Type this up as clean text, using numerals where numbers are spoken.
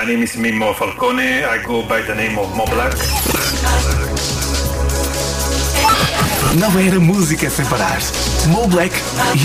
name is Mimmo Falcone. I go by the name of Mo Black. Nova era música sem parar. Mo Black